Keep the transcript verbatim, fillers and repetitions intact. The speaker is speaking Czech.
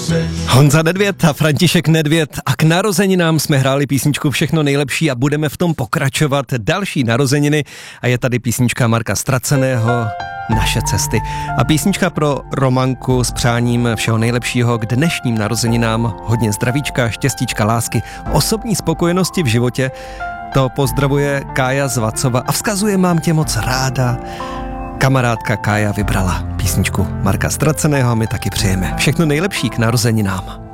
Honza Nedvěd a František Nedvěd a k narozeninám jsme hráli písničku Všechno nejlepší a budeme v tom pokračovat další narozeniny a je tady písnička Marka Ztraceného Naše cesty a písnička pro Romanku s přáním všeho nejlepšího k dnešním narozeninám, hodně zdravíčka, štěstíčka, lásky, osobní spokojenosti v životě. To pozdravuje Kája z Vacova a vzkazuje: mám tě moc ráda. Kamarádka Kája vybrala písničku Marka Ztraceného a my taky přejeme všechno nejlepší k narozeninám.